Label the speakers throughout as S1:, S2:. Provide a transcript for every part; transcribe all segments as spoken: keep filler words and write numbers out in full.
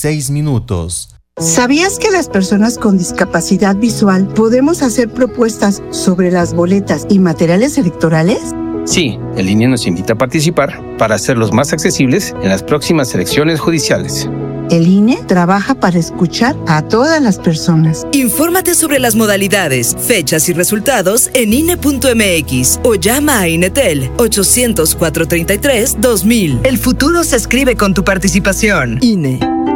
S1: dieciséis minutos.
S2: ¿Sabías que las personas con discapacidad visual podemos hacer propuestas sobre las boletas y materiales electorales?
S3: Sí, el I N E nos invita a participar para hacerlos más accesibles en las próximas elecciones judiciales.
S2: El I N E trabaja para escuchar a todas las personas.
S4: Infórmate sobre las modalidades, fechas y resultados en I N E punto M X o llama a INETEL ochocientos, cuatrocientos treinta y tres, dos mil. El futuro se escribe con tu participación. I N E.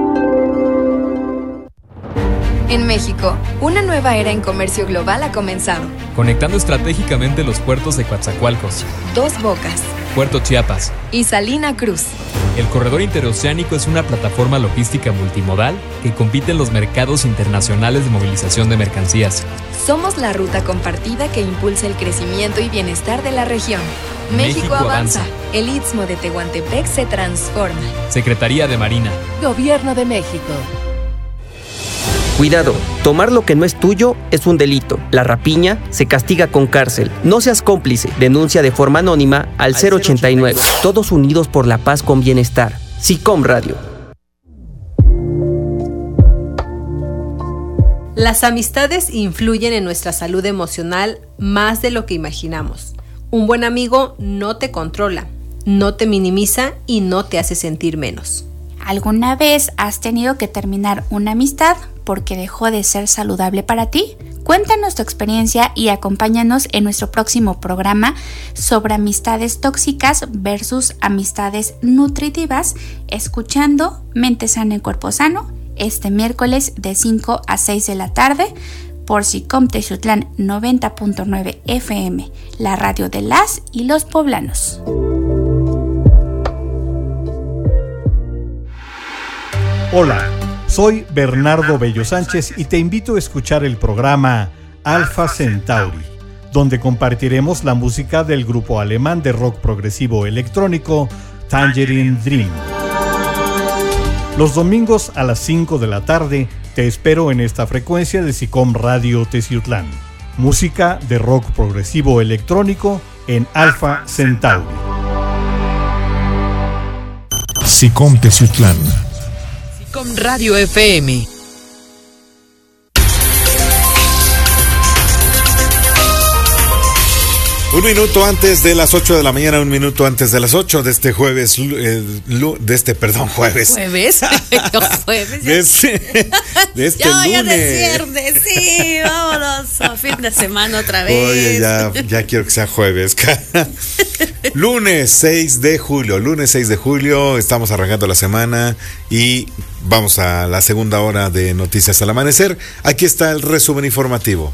S5: En México, una nueva era en comercio global ha comenzado.
S6: Conectando estratégicamente los puertos de Coatzacoalcos,
S5: Dos Bocas
S6: Puerto Chiapas
S5: y Salina Cruz.
S6: El corredor interoceánico es una plataforma logística multimodal que compite en los mercados internacionales de movilización de mercancías.
S5: Somos la ruta compartida que impulsa el crecimiento y bienestar de la región. México,
S6: México
S5: avanza.
S6: avanza.
S5: El Istmo de Tehuantepec se transforma.
S6: Secretaría de Marina.
S7: Gobierno de México.
S8: Cuidado, tomar lo que no es tuyo es un delito. La rapiña se castiga con cárcel. No seas cómplice. Denuncia de forma anónima al cero ochenta y nueve. Todos unidos por la paz con bienestar. SICOM Radio.
S9: Las amistades influyen en nuestra salud emocional más de lo que imaginamos. Un buen amigo no te controla, no te minimiza y no te hace sentir menos.
S10: ¿Alguna vez has tenido que terminar una amistad porque dejó de ser saludable para ti? Cuéntanos tu experiencia y acompáñanos en nuestro próximo programa sobre amistades tóxicas versus amistades nutritivas, escuchando Mente Sana en Cuerpo Sano, este miércoles de cinco a seis de la tarde por SICOM Texutlán noventa punto nueve F M, la radio de las y los poblanos.
S11: Hola, soy Bernardo Bello Sánchez y te invito a escuchar el programa Alpha Centauri, donde compartiremos la música del grupo alemán de rock progresivo electrónico Tangerine Dream. Los domingos a las cinco de la tarde te espero en esta frecuencia de SICOM Radio Texutlán. Música de rock progresivo electrónico en Alpha Centauri.
S12: SICOM Texutlán.
S4: Con Radio F M.
S13: Un minuto antes de las ocho de la mañana, un minuto antes de las ocho de este jueves, eh, de este, perdón, jueves.
S14: ¿Jueves? ¿Jueves?
S13: De este, de este
S14: ya voy
S13: lunes.
S14: a decirte, sí, vámonos a fin de semana otra vez.
S13: Oye, ya, ya quiero que sea jueves. Lunes seis de julio, lunes seis de julio, estamos arrancando la semana y vamos a la segunda hora de Noticias al Amanecer. Aquí está el resumen informativo.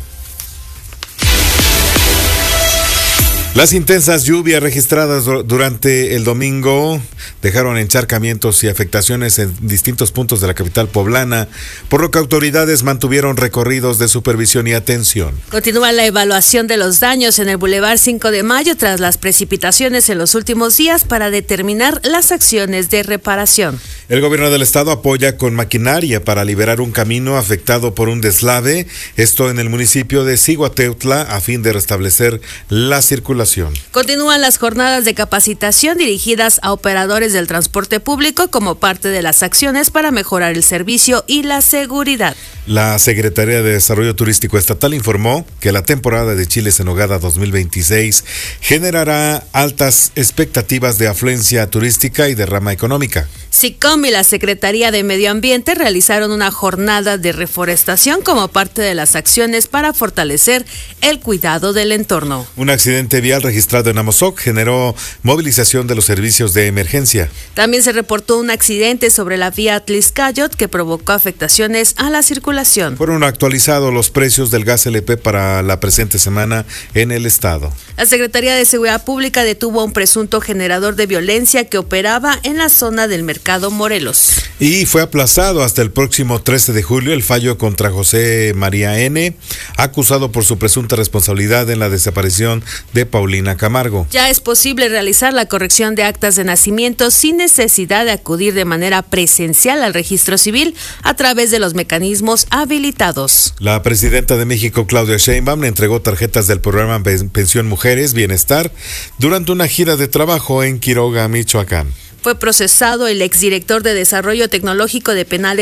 S13: Las intensas lluvias registradas durante el domingo dejaron encharcamientos y afectaciones en distintos puntos de la capital poblana, por lo que autoridades mantuvieron recorridos de supervisión y atención.
S14: Continúa la evaluación de los daños en el Boulevard cinco de mayo tras las precipitaciones en los últimos días para determinar las acciones de reparación.
S13: El gobierno del estado apoya con maquinaria para liberar un camino afectado por un deslave, esto en el municipio de Ciguateutla, a fin de restablecer la circulación.
S14: Continúan las jornadas de capacitación dirigidas a operadores del transporte público como parte de las acciones para mejorar el servicio y la seguridad.
S13: La Secretaría de Desarrollo Turístico Estatal informó que la temporada de Chiles en Nogada dos mil veintiséis generará altas expectativas de afluencia turística y derrama económica.
S14: SICOM y la Secretaría de Medio Ambiente realizaron una jornada de reforestación como parte de las acciones para fortalecer el cuidado del entorno.
S13: Un accidente vial registrado en Amozoc generó movilización de los servicios de emergencia.
S14: También se reportó un accidente sobre la vía Atlixcayot que provocó afectaciones a la circulación.
S13: Fueron actualizados los precios del gas L P para la presente semana en el estado.
S14: La Secretaría de Seguridad Pública detuvo a un presunto generador de violencia que operaba en la zona del Mercado Morelos.
S13: Y fue aplazado hasta el próximo trece de julio el fallo contra José María N., acusado por su presunta responsabilidad en la desaparición de Paulina Camargo.
S14: Ya es posible realizar la corrección de actas de nacimiento sin necesidad de acudir de manera presencial al registro civil a través de los mecanismos habilitados.
S13: La presidenta de México, Claudia Sheinbaum, le entregó tarjetas del programa Pensión Mujeres Bienestar durante una gira de trabajo en Quiroga, Michoacán.
S14: Fue procesado el exdirector de Desarrollo Tecnológico de Penales